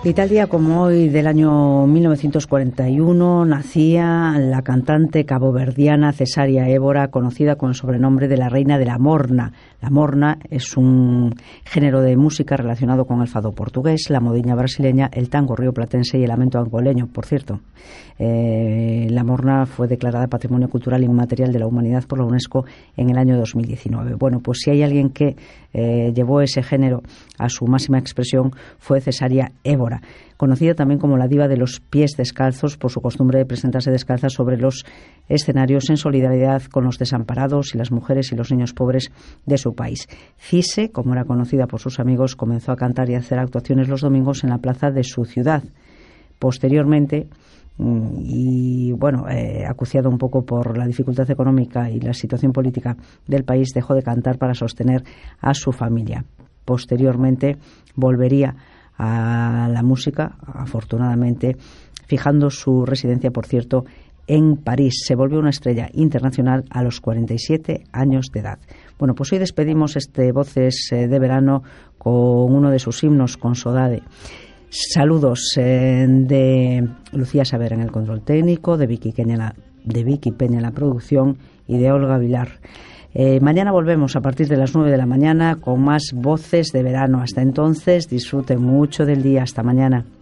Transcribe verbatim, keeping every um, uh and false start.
Y tal día como hoy del año mil novecientos cuarenta y uno nacía la cantante caboverdiana Cesária Évora, conocida con el sobrenombre de la Reina de la Morna. La morna es un género de música relacionado con el fado portugués, la modiña brasileña, el tango rioplatense y el lamento angoleño. Por cierto, eh, la morna fue declarada Patrimonio Cultural Inmaterial de la Humanidad por la UNESCO en el año dos mil diecinueve. Bueno, pues si hay alguien que eh, llevó ese género a su máxima expresión fue Cesária Évora, conocida también como la diva de los pies descalzos por su costumbre de presentarse descalza sobre los escenarios en solidaridad con los desamparados y las mujeres y los niños pobres de su país. Cise, como era conocida por sus amigos, comenzó a cantar y a hacer actuaciones los domingos en la plaza de su ciudad. Posteriormente, y bueno, eh, acuciado un poco por la dificultad económica y la situación política del país, dejó de cantar para sostener a su familia. Posteriormente volvería a la música, afortunadamente, fijando su residencia, por cierto, en París. Se volvió una estrella internacional a los cuarenta y siete años de edad. Bueno, pues hoy despedimos este Voces de Verano con uno de sus himnos, con Sodade. Saludos eh, de Lucía Saber en el control técnico, de Vicky Peña en la, de Vicky Peña en la producción y de Olga Vilar. Eh, mañana volvemos a partir de las nueve de la mañana con más Voces de Verano. Hasta entonces, disfruten mucho del día. Hasta mañana.